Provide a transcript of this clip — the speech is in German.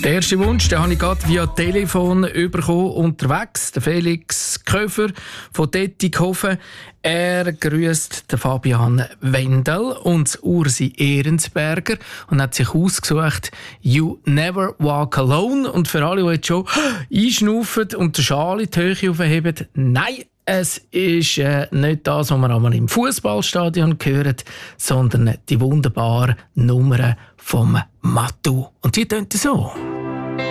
Der erste Wunsch, den habe ich gerade via Telefon bekommen, unterwegs. Der Felix Köfer von Dettighofen. Er grüßt den Fabian Wendel und Ursi Ehrensberger und hat sich ausgesucht «You Never Walk Alone». Und für alle, die jetzt schon einschnaufen und den Schal in die Höhe aufheben, nein, es ist nicht das, was man einmal im Fußballstadion hört, sondern die wunderbare Nummer vom Mattu. Und die tönt so.